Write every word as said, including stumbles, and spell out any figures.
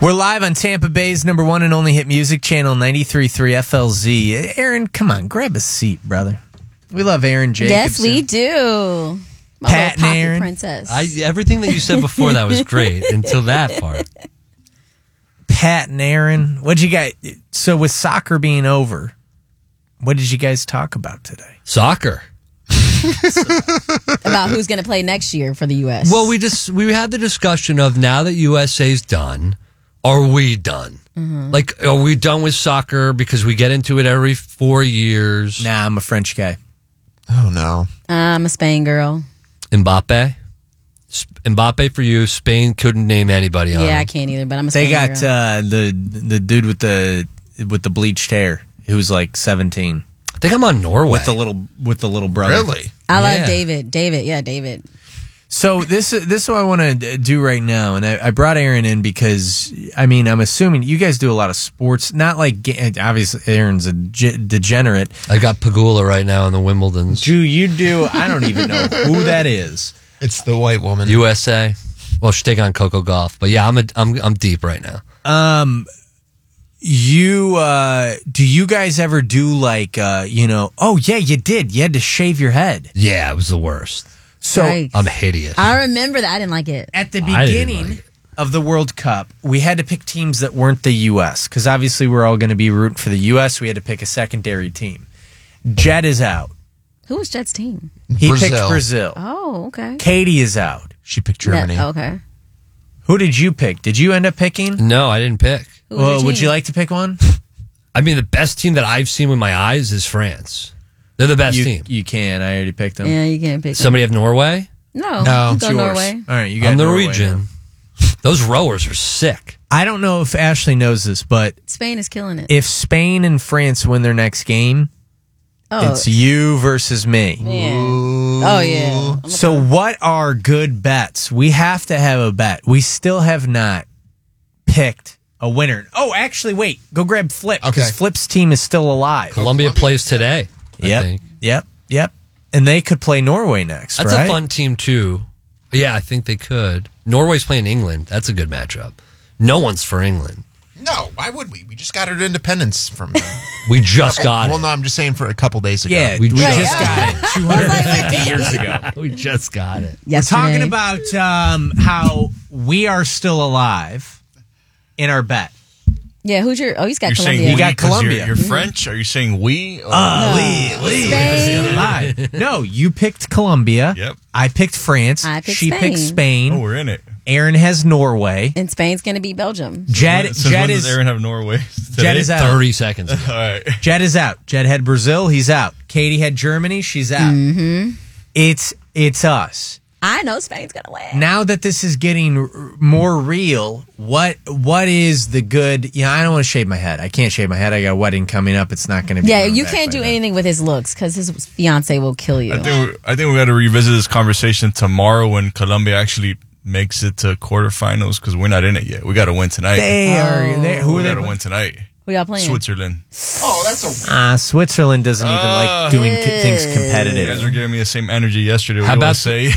We're live on Tampa Bay's number one and only hit music channel, ninety-three point three F L Z. Aaron, come on, grab a seat, brother. We love Aaron Jacobson. Yes, we do. My Pat and little pocket Aaron. princess. I, everything that you said before that was great until that part. Pat and Aaron, what'd you guys? So with soccer being over, what did you guys talk about today? Soccer. About who's going to play next year for the U S. Well, we just we had the discussion of now that U S A's done, are we done? Mm-hmm. Like, are we done with soccer because we get into it every four years? Nah, I'm a French guy. Oh, no. I'm a Spain girl. Mbappe? Sp- Mbappe for you. Spain couldn't name anybody on Yeah, I him. can't either, but I'm a They Spain got girl. uh, the the dude with the with the bleached hair, who's like seventeen, I think I'm on Norway. with the little with the little brother. Really? I yeah. love David. David, yeah, David. So this is this is what I want to do right now, and I, I brought Aaron in because I mean I'm assuming you guys do a lot of sports, not like ga- obviously Aaron's a ge- degenerate. I got Pagula right now in the Wimbledons. Do you do? I don't even know who that is. It's the white woman. U S A. Well, she's taking on Coco Golf, but yeah, I'm a, I'm I'm deep right now. Um, you uh, do you guys ever do like uh, you know? Oh yeah, you did. You had to shave your head. Yeah, it was the worst. So Right. I'm hideous. I remember that. I didn't like it. at the I didn't beginning like it. of the World Cup, we had to pick teams that weren't the U S because obviously we're all going to be rooting for the U S. We had to pick a secondary team. Jed is out. Who was Jet's team? He Brazil. picked Brazil. Oh, okay. Katie is out. She picked Germany. Yeah, okay. Who did you pick? Did you end up picking? No, I didn't pick. Who was Well, your would team? you like to pick one? I mean, the best team that I've seen with my eyes is France. They're the best You, team. you can. I already picked them. Yeah, you can't pick. Somebody have Norway? No, No, you it's go Yours. Norway. All right, you got I'm Norway Norwegian. now. Those rowers are sick. I don't know if Ashley knows this, but Spain is killing it. if Spain and France win their next game, oh, it's you versus me. yeah. Oh yeah. I'm So what are good bets? We have to have a bet. We still have not picked a winner. Oh, actually, wait. Go grab Flip because Okay. Flip's team is still alive. Colombia plays today. I Yep, think. yep, yep. And they could play Norway next, That's right? a fun team, too. Yeah, I think they could. Norway's playing England. That's a good matchup. No one's for England. No, why would we? We just got our independence from them. We just got Well, it. no, I'm just saying for a couple days ago. Yeah, We we, just- just got it two hundred fifty years ago. We just got it. We're talking about um, how we are still alive in our bet. Yeah, who's your? Oh, he's got You're Colombia. saying You we got 'cause Colombia. You're, you're French? Are you saying we? Or? Uh, we, we, Spain. alive. No, you picked Colombia. Yep. I picked France. I picked she picked Spain. Spain. Oh, we're in it. Aaron has Norway. And Spain's going to beat Belgium. Jed, Since Jed when is does Aaron have Norway? Jed Today? is out. thirty seconds ago. All right. Jed is out. Jed had Brazil. He's out. Katie had Germany. She's out. Mm-hmm. It's it's us. I know Spain's going to win. Now that this is getting r- more real, what what is the good? Yeah, I don't want to shave my head. I can't shave my head. I got a wedding coming up. It's not going to be. Yeah, grown you back can't by do then. anything with his looks because his fiance will kill you. I think we, I think we got to revisit this conversation tomorrow when Colombia actually makes it to quarterfinals because we're not in it yet. We got to win tonight. They are. They, who we are they? got to win tonight. Who y'all playing? Switzerland. Oh, that's a. Ah, Switzerland doesn't even Uh, like doing co- things You guys competitive. were giving me the same energy yesterday. What How do you wanna about say?